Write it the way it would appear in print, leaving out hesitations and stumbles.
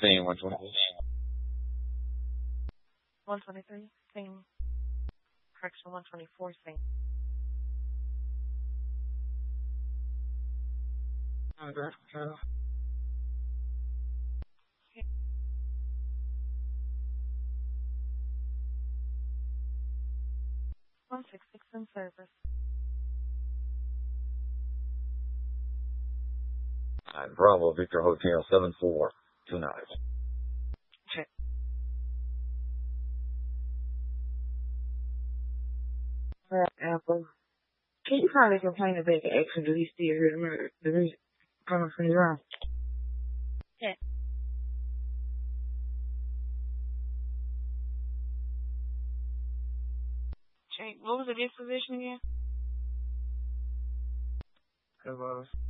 Scene 120. 123, scene. Correction 124, scene. Okay. 166 in service. Bravo Victor Hotel 7429. Check. Apple. Can you probably complain about the action? Do you still hear the music coming from your room? Yeah. Check. What was the disposition again? It was